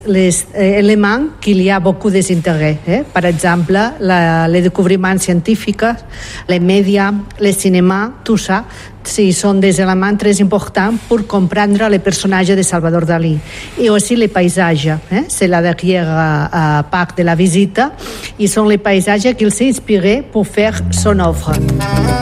les éléments qu'il y a beaucoup d'intérêt. Par exemple, les découvertes scientifiques, les médias, le cinéma, tout ça, sont des éléments très importants pour comprendre le personnage de Salvador Dalí. Et aussi les paysages. C'est la dernière part de la visite. Ils sont les paysages qu'il s'est inspiré pour faire son œuvre.